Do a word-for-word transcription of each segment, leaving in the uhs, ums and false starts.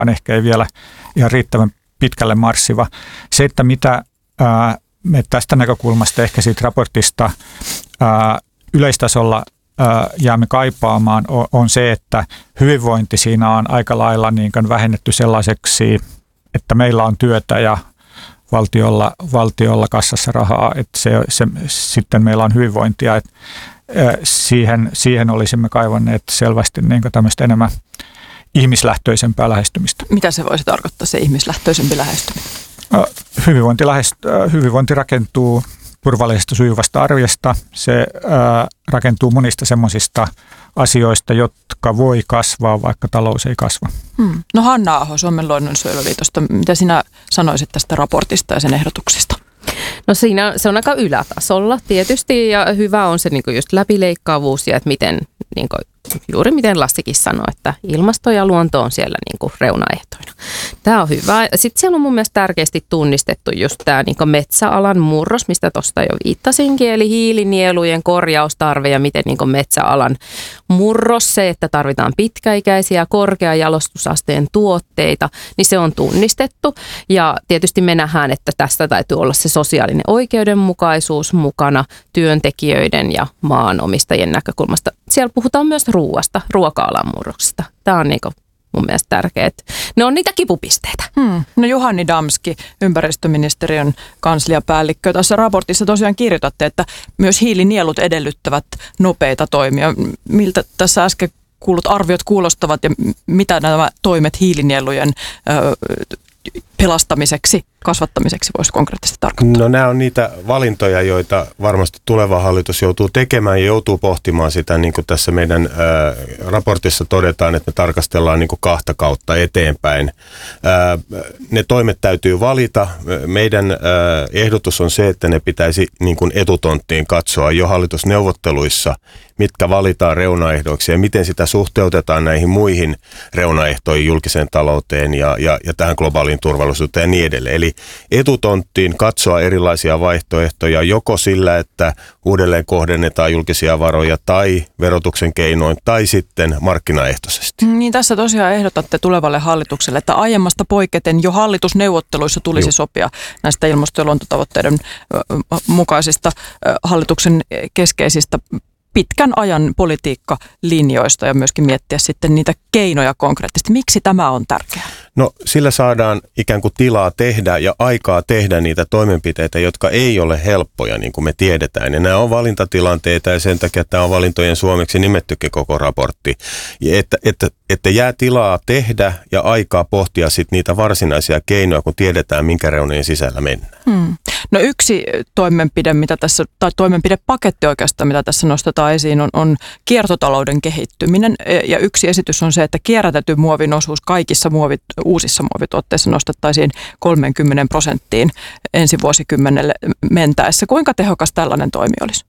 ehkä ei vielä ihan riittävän pitkälle marssiva. Se, että mitä ää, me tästä näkökulmasta ehkä siitä raportista ää, yleistasolla ää, jäämme kaipaamaan, on, on se, että hyvinvointi siinä on aika lailla niin kuin vähennetty sellaiseksi, että meillä on työtä ja valtiolla, valtiolla kassassa rahaa, että se, se, sitten meillä on hyvinvointia, että ää, siihen, siihen olisimme kaivanneet selvästi niin kuin tämmöistä enemmän ihmislähtöisempää lähestymistä. Mitä se voisi tarkoittaa, se ihmislähtöisempi lähestyminen? Hyvinvointi, lähest, hyvinvointi rakentuu turvallisesta sujuvasta arjesta. Se ää, rakentuu monista semmoisista asioista, jotka voi kasvaa, vaikka talous ei kasva. Hmm. No Hanna Aho Suomen luonnonsuojeluliitosta, mitä sinä sanoisit tästä raportista ja sen ehdotuksista? No siinä se on aika ylätasolla tietysti ja hyvä on se niin kuin just läpileikkaavuus ja että miten, niin kuin, juuri miten Lassikin sanoi, että ilmasto ja luonto on siellä niin kuin reunaehtoina. Tämä on hyvä. Sitten siellä on mun mielestä tärkeästi tunnistettu just tämä niin kuin metsäalan murros, mistä tuosta jo viittasinkin, eli hiilinielujen korjaustarve ja miten niin kuin metsäalan murros, se, että tarvitaan pitkäikäisiä korkean jalostusasteen tuotteita, niin se on tunnistettu. Ja tietysti me nähdään, että tästä täytyy olla se sosiaalinen oikeudenmukaisuus mukana työntekijöiden ja maanomistajien näkökulmasta. Siellä puhutaan myös ruuasta, ruoka-alan murroksesta. Tämä on niin kuin mun mielestä tärkeää. Ne on niitä kipupisteitä. Hmm. No Juhani Damski, ympäristöministeriön kansliapäällikkö. Tässä raportissa tosiaan kirjoitatte, että myös hiilinielut edellyttävät nopeita toimia. Miltä tässä äsken kuulut arviot kuulostavat ja mitä nämä toimet hiilinielujen ö, pelastamiseksi, kasvattamiseksi voisi konkreettisesti tarkoittaa? No nämä on niitä valintoja, joita varmasti tuleva hallitus joutuu tekemään ja joutuu pohtimaan sitä, niin kuin tässä meidän ää, raportissa todetaan, että me tarkastellaan niin kuin kahta kautta eteenpäin. Ää, ne toimet täytyy valita. Meidän ää, ehdotus on se, että ne pitäisi niin kuin etutonttiin katsoa jo hallitusneuvotteluissa, mitkä valitaan reunaehdoiksi ja miten sitä suhteutetaan näihin muihin reunaehtoihin julkiseen talouteen ja, ja, ja tähän globaaliin turvallisuuteen ja niin edelleen. Eli etutonttiin katsoa erilaisia vaihtoehtoja joko sillä, että uudelleen kohdennetaan julkisia varoja tai verotuksen keinoin tai sitten markkinaehtoisesti. Niin tässä tosiaan ehdotatte tulevalle hallitukselle, että aiemmasta poiketen jo hallitusneuvotteluissa tulisi Juh. sopia näistä ilmasto- ja luontotavoitteiden mukaisista hallituksen keskeisistä pitkän ajan politiikkalinjoista ja myöskin miettiä sitten niitä keinoja konkreettisesti. Miksi tämä on tärkeää? No sillä saadaan ikään kuin tilaa tehdä ja aikaa tehdä niitä toimenpiteitä, jotka ei ole helppoja, niin kuin me tiedetään. Ja nämä on valintatilanteita ja sen takia tämä on valintojen suomeksi nimettykin koko raportti. Ja että, että, että jää tilaa tehdä ja aikaa pohtia sitten niitä varsinaisia keinoja, kun tiedetään, minkä reunojen sisällä mennään. Hmm. No yksi toimenpide, mitä tässä, tai toimenpidepaketti oikeastaan, mitä tässä nostetaan esiin, on, on kiertotalouden kehittyminen. Ja yksi esitys on se, että kierrätetyn muovin osuus kaikissa muovit, uusissa muovituotteissa nostettaisiin kolmekymmentä prosenttiin ensi vuosikymmenelle mentäessä. Kuinka tehokas tällainen toimi olisi?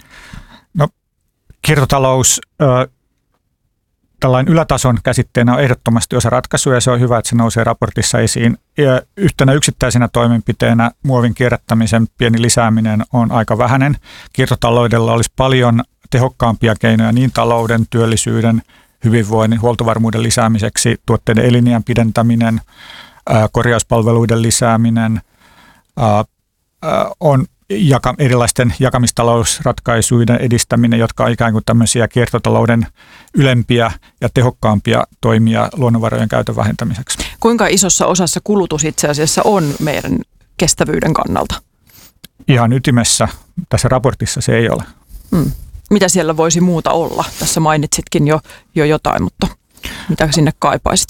No kiertotalous ö, tällainen ylätason käsitteenä on ehdottomasti osa ratkaisuja ja se on hyvä, että se nousee raportissa esiin. Ja yhtenä yksittäisenä toimenpiteenä muovin kierrättämisen pieni lisääminen on aika vähäinen. Kiertotaloudella olisi paljon tehokkaampia keinoja niin talouden, työllisyyden, hyvinvoinnin, huoltovarmuuden lisäämiseksi, tuotteiden eliniän pidentäminen, ää, korjauspalveluiden lisääminen, ää, ää, on jaka, erilaisten jakamistalousratkaisuiden edistäminen, jotka on ikään kuin tämmöisiä kiertotalouden ylempiä ja tehokkaampia toimia luonnonvarojen käytön vähentämiseksi. Kuinka isossa osassa kulutus itse asiassa on meidän kestävyyden kannalta? Ihan ytimessä tässä raportissa se ei ole. Hmm. Mitä siellä voisi muuta olla? Tässä mainitsitkin jo, jo jotain, mutta mitä sinne kaipaisit?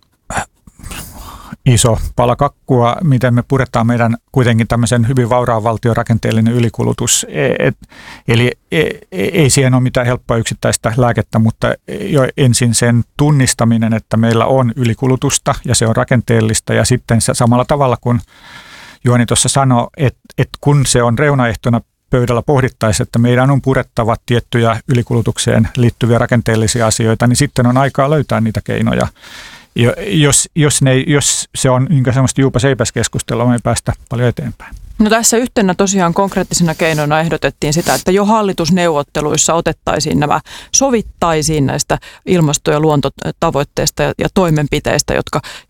Iso pala kakkua, miten me puretaan meidän kuitenkin tämmöisen hyvin vauraan valtion rakenteellinen ylikulutus. Et, eli ei siihen ole mitään helppoa yksittäistä lääkettä, mutta jo ensin sen tunnistaminen, että meillä on ylikulutusta ja se on rakenteellista ja sitten se samalla tavalla kuin Juhani tuossa sanoi, että, että kun se on reunaehtona pöydällä pohdittaisiin, että meidän on purettava tiettyjä ylikulutukseen liittyviä rakenteellisia asioita, niin sitten on aikaa löytää niitä keinoja. jos, jos, ne, jos se on niin semmoista juupas-eipäs keskustelua, me ei päästä paljon eteenpäin. No tässä yhtenä tosiaan konkreettisena keinona ehdotettiin sitä, että jo hallitusneuvotteluissa otettaisiin nämä, sovittaisiin näistä ilmasto- ja luontotavoitteista ja, ja toimenpiteistä, jotka